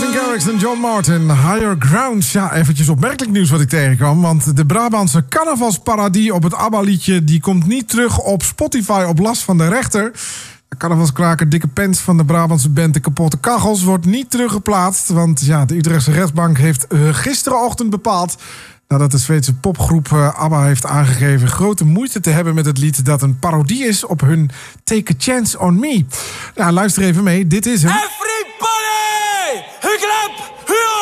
Martin Garrix en John Martin, Higher Ground. Ja, eventjes opmerkelijk nieuws wat ik tegenkwam. Want de Brabantse carnavalsparodie op het ABBA-liedje... die komt niet terug op Spotify op last van de rechter. De carnavalskraker Dikke Pens van de Brabantse band De Kapotte Kachels... wordt niet teruggeplaatst. Want ja, de Utrechtse rechtbank heeft gisterenochtend bepaald... nadat de Zweedse popgroep ABBA heeft aangegeven... grote moeite te hebben met het lied dat een parodie is... op hun Take a Chance on Me. Nou, luister even mee. Dit is hem.